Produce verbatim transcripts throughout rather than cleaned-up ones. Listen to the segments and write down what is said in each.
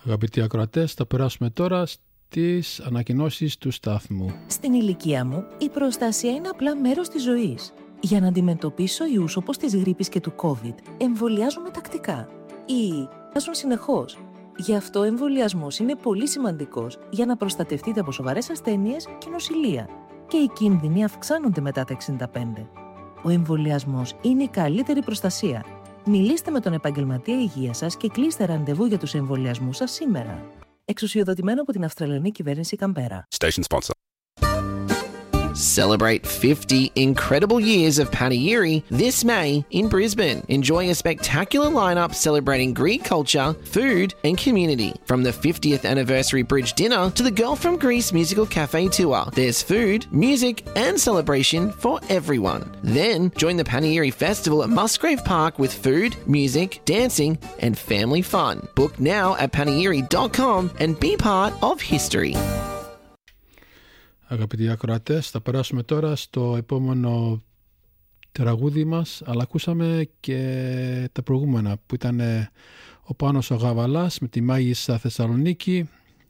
Αγαπητοί ακροατές, θα περάσουμε τώρα στις ανακοινώσεις του σταθμού. Στην ηλικία μου, η προστασία είναι απλά μέρος της ζωής. Για να αντιμετωπίσω ιούς όπως της γρίπης και του COVID, εμβολιάζομαι τακτικά ή βάζουν συνεχώς. Γι' αυτό ο εμβολιασμός είναι πολύ σημαντικός για να προστατευτείτε από σοβαρές ασθένειες και νοσηλεία. Και οι κίνδυνοι αυξάνονται μετά τα εξήντα πέντε. Ο εμβολιασμός είναι η καλύτερη προστασία. Μιλήστε με τον επαγγελματία υγείας σας και κλείστε ραντεβού για τους εμβολιασμούς σας σήμερα. Εξουσιοδοτημένο από την Αυστραλιανή Κυβέρνηση Καμπέρα. Station sponsor. Celebrate fifty incredible years of Panegyri this May in Brisbane. Enjoy a spectacular lineup celebrating Greek culture, food and community. From the fiftieth anniversary bridge dinner to the Girl from Greece musical cafe tour, there's food, music and celebration for everyone. Then join the Panegyri Festival at Musgrave Park with food, music, dancing and family fun. Book now at panegyri dot com and be part of history. Αγαπητοί ακροατές, θα περάσουμε τώρα στο επόμενο τραγούδι μας, αλλά ακούσαμε και τα προηγούμενα που ήταν ο Πάνος ο Γαβαλάς με τη Μάγισσα Θεσσαλονίκη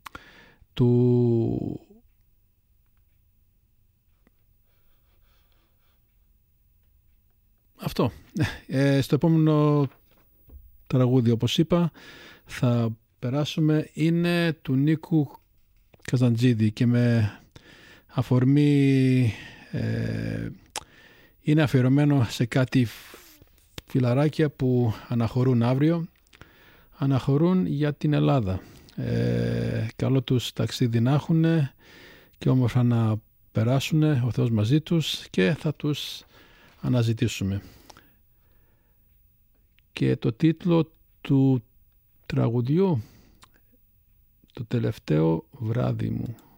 του αυτό. Ε, στο επόμενο τραγούδι, όπως είπα, θα περάσουμε, είναι του Νίκου Καζαντζίδη και με αφορμή ε, είναι αφιερωμένο σε κάτι φιλαράκια που αναχωρούν αύριο, αναχωρούν για την Ελλάδα. Ε, καλό τους ταξίδι να έχουν και όμορφα να περάσουν, ο Θεός μαζί τους, και θα τους αναζητήσουμε. Και το τίτλο του τραγουδιού, το τελευταίο βράδυ μου.